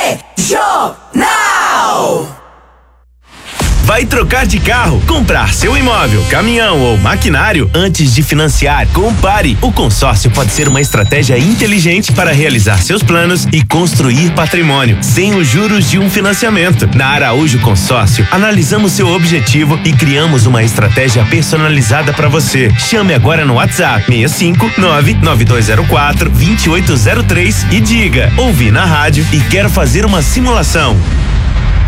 Regional. Vai trocar de carro, comprar seu imóvel, caminhão ou maquinário antes de financiar? Compare. O consórcio pode ser uma estratégia inteligente para realizar seus planos e construir patrimônio, sem os juros de um financiamento. Na Araújo Consórcio, analisamos seu objetivo e criamos uma estratégia personalizada para você. Chame agora no WhatsApp 65992042803 e diga: ouvi na rádio e quero fazer uma simulação.